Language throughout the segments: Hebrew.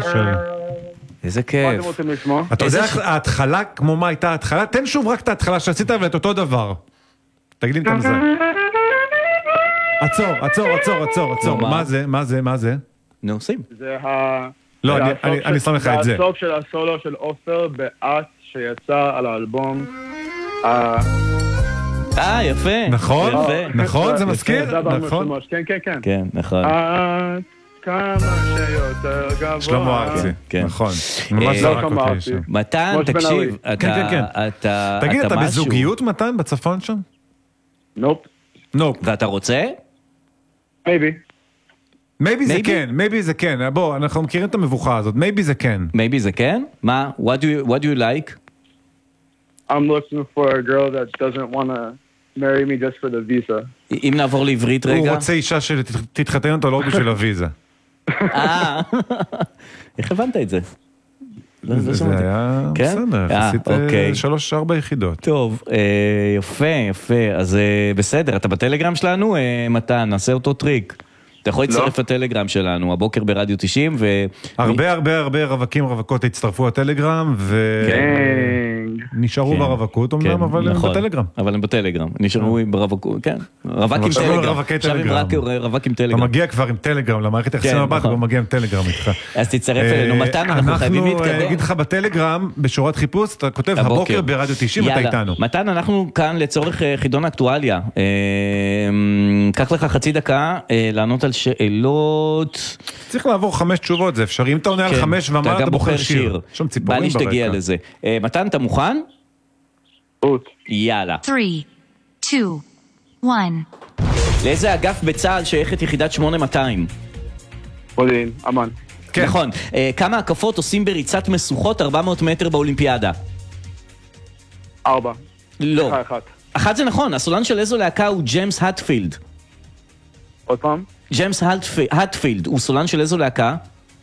של... איזה מה כיף. אתם רוצים לשמוע? אתה יודע ההתחלה, כמו מה הייתה ההתחלה? תן שוב רק את ההתחלה שעשית ואת אותו דבר. תגיד לי את זה. עצור. מה זה? נו, שים. זה לא, אני שם לך את זה. זה הסוף של הסולו של אופר באת שיצא על האלבום. יפה. נכון? יפה. נכון? זה מזכיר? נכון? כן. כן, נכון. את כמה שיותר גבוה. שלמה ארצי, כן. נכון. ממש זרק אותי שם. מתן, תקשיב, כן. תגיד, אתה בזוגיות מתן בצפון שם? נופ. ואתה רוצה? maybe. maybe זה כן. בוא, אנחנו מכירים את המבוכה הזאת. maybe זה כן. maybe זה כן? מה? What do you like? I'm looking for a girl that doesn't want to marry me just for the visa. אם נעבור לעברית רגע. הוא רוצה אישה שתתחתן אותו לא בשביל הוויזה. איך הבנת את זה? זה היה בסדר, עשית 3-4 יחידות. טוב, יפה, אז בסדר, אתה בטלגרם שלנו, מתן, נעשה אותו טריק. אתה יכול להצטרף לטלגרם שלנו, הבוקר ברדיו 90, הרבה רווקות הצטרפו לטלגרם, ונשארו ברווקות, אומנם, אבל הם בטלגרם. אבל הם בטלגרם, נשארו ברווקות, כן. רווק עם טלגרם. עכשיו הם רק רווק עם טלגרם. אתה מגיע כבר עם טלגרם, למערכת יחסים הבאת, הוא מגיע עם טלגרם איתך. אז תצטרף אלינו, מתן, אנחנו חייבים להתקדם. אנחנו נגיד לך בטלגרם, בשורת חיפוש, אתה כותב הבוקר ברדיו 90, אתה איתנו. מתן, אנחנו כאן לצורך חידון אקטואליה. קח לך חצי דקה לענות על שאלות. צריך לעבור 5 תשובות, זה אפשרי. אם אתה עונה על 5 ומעלה, אתה בוחר שיר. שם ציפורים בא לי שתגיע לזה. מתן, אתה מוכן? יאללה. 3, 2, 1. לאיזה אגף בצה"ל שייכת יחידת 8200? מודיעין, אמן. נכון. כמה הקפות עושים בריצת משוכות 400 מטר באולימפיאדה? 4. לא. 1 זה נכון. הסולן של איזו להקה הוא ג'יימס האטפילד. עוד פעם? ג'יימס האטפילד הוא סולן של איזו להקה?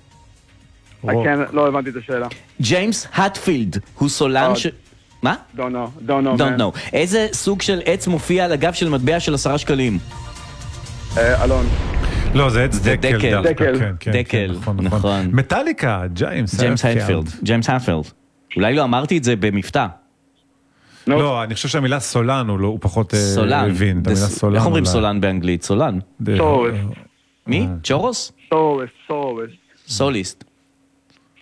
לא הבנתי את השאלה. ג'יימס האטפילד הוא סולן של... מה? Don't know. איזה סוג של עץ מופיע על הגב של מטבע של 10 שקלים? אלון. לא, זה עץ דקל. דקל, נכון. מטליקה, ג'יימס האטפילד. אולי לא אמרתי את זה במבטא. לא, אני חושב שהמילה סולן הוא פחות הבין. איך אומרים סולן באנגלית? סולן. סולס. מי? צ'ורוס? סולס. סוליסט.